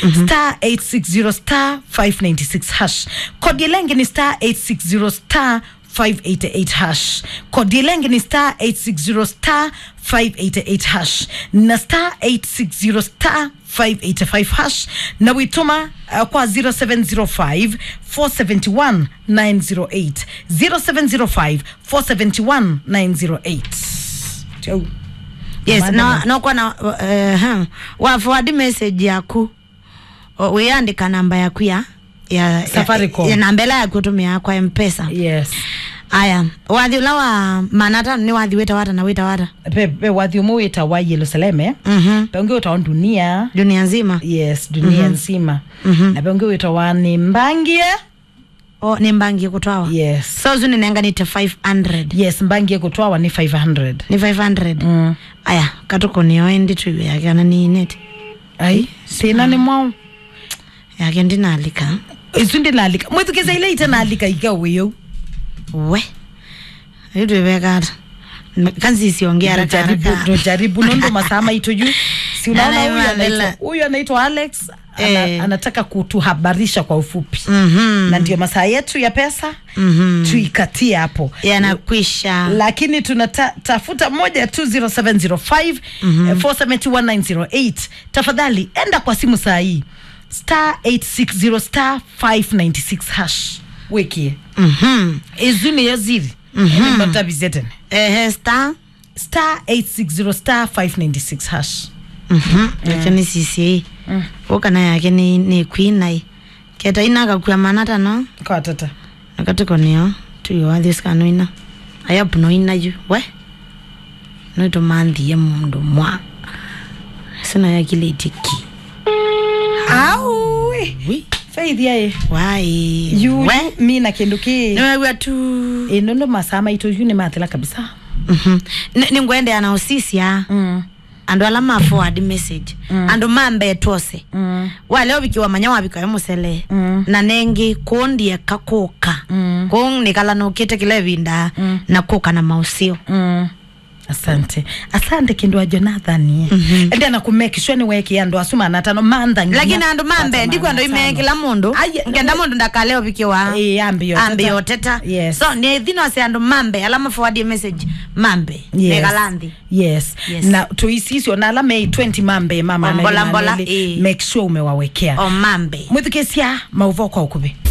star 860 star 596 hash. Kodi lengi ni star 860 star 588 hash. Kodi lengi ni star 860 star 588 hash. Na star 860 star 585 hash. Na wituma kwa 0705 471 908 0705 471 908. Yes, no kwa na wa forward message yaku uandika namba yaku ya Safaricom ya nambela yaku tumia kwa M-Pesa. Yes. Aya, wathi ulawa manata ni wathi weta wata na weta wata. Pe wathi umuita wa Yerusalemu. Pe unge uta dunia nzima. Yes, dunia nzima. Na pe unge uta wa Nimbangie. Oh, Nimbangie kutwawa. Yes. So zuni nenga ni 500. Yes, Mbangie kutwawa ni 500. Ni 500. Aya, katuko ni oendi tu yake na ni net. Ai, sina ni mwao. Yake ndina alika. Isundi na alika. Mwetu kesa ile ita na alika ikawe yo. We. Hidu weka kanzi siongea haraka. Jaribu nondo masama itoju. Si unaona huyu anaitwa Alex anataka kutuhabarisha kwa ufupi. Na ndio masaa yetu ya pesa tuikatie hapo. Yanakwisha. Lakini tunatafuta 12070 471 tafadhali enda kwa simu saa hii star 860 star 596 hash. Weki. Izuni yaziri. Mtabizeten. Star 860 star 596 hash. Lakini sisi ukana yake ni queen nai. Keta inaga kwa manata no? Kwa tata. Nakatuko niyo. Tuyo wathis kanu ina. Ayapu no ina yu. We? No ito mandi ya mundu mwa. Sina ya kile itiki. Au. Faith yae. Wai. You mi na kenduki. Niwe tu. Nondo masama ito yu ni matela kabisa. Ngwende ana osisi ya. Ando alama forward message. Ando mambe twose. Wale obikiwa manyawa bikayo musele. Na nengi kondi ya kakoka. Kong nikala nukite kile vinda na koka na mausio. Asante. Asante kindwa Jonathan. Ende na kumeki shweni weki ando asuma natano manda. Lakini ando mambe ndiko ando imeki la mundu. Ngenda mundu ndakaleo bikiwa. Ambio teta. Yes. So ni dhino wase ando mambe alama forward message mambe. Yes. Megalandi. Yes. Na tuisisio na alama 20 mambe mama. Mbola. Make sure umewawekea. O mambe. Mwithukesia mauvo kwa ukube.